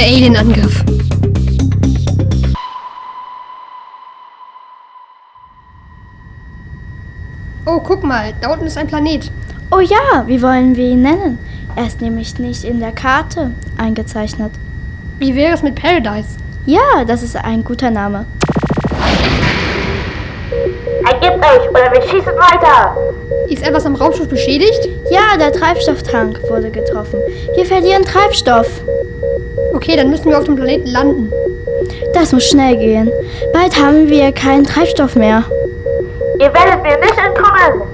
Der Alienangriff. Oh, guck mal, da unten ist ein Planet. Oh ja, wie wollen wir ihn nennen? Er ist nämlich nicht in der Karte eingezeichnet. Wie wäre es mit Paradise? Ja, das ist ein guter Name. Ergebt euch oder wir schießen weiter! Ist etwas am Raumschiff beschädigt? Ja, der Treibstofftank wurde getroffen. Wir verlieren Treibstoff. Okay, dann müssen wir auf dem Planeten landen. Das muss schnell gehen. Bald haben wir keinen Treibstoff mehr. Ihr werdet mir nicht entkommen!